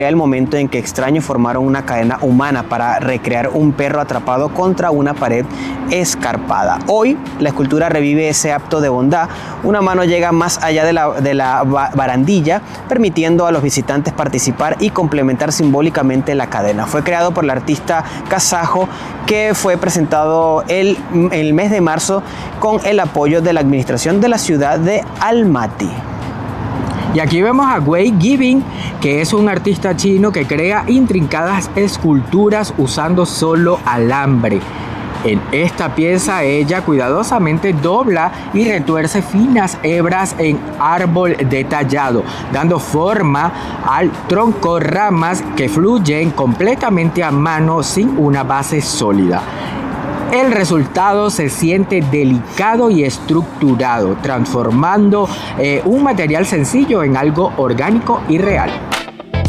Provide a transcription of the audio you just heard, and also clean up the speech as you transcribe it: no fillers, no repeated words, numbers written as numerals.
el momento en que extraños formaron una cadena humana para recrear un perro atrapado contra una pared escarpada. Hoy, la escultura revive ese acto de bondad. Una mano llega más allá de la barandilla, permitiendo a los visitantes participar y complementar simbólicamente la cadena. Fue creado por el artista kazajo, que fue presentado el mes de marzo con el apoyo de la administración de la ciudad de Almaty. Y aquí vemos a Wei Yibing, que es un artista chino que crea intrincadas esculturas usando solo alambre. En esta pieza ella cuidadosamente dobla y retuerce finas hebras en árbol detallado, dando forma al tronco, ramas que fluyen completamente a mano sin una base sólida. El resultado se siente delicado y estructurado, transformando un material sencillo en algo orgánico y real.